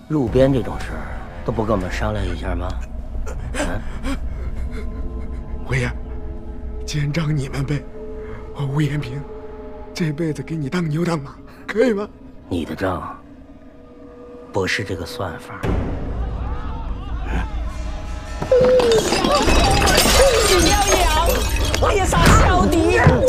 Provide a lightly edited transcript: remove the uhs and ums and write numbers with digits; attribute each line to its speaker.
Speaker 1: 入编这种事儿都不跟我们商量一下吗？
Speaker 2: 胡爷，见账你们背，我吴延平这辈子给你当牛当马，可以吗？
Speaker 1: 你的账不是这个算法。
Speaker 3: 小弟要养，我也杀小弟。